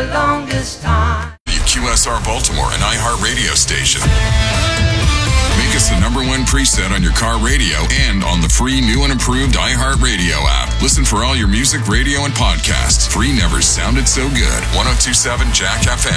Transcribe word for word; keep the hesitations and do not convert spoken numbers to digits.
the longest time. Q S R Baltimore, an iHeart radio station. Make us the number one preset on your car radio and on the free new and improved iHeart Radio app. Listen for all your music, radio, and podcasts. Free never sounded so good. ten twenty-seven Jack F M.